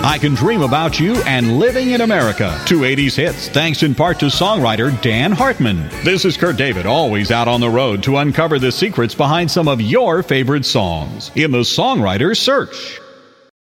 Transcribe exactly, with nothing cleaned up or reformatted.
I Can Dream About You, and Living in America. Two eighties hits, thanks in part to songwriter Dan Hartman. This is Kurt David, always out on the road to uncover the secrets behind some of your favorite songs in the Songwriter's Search.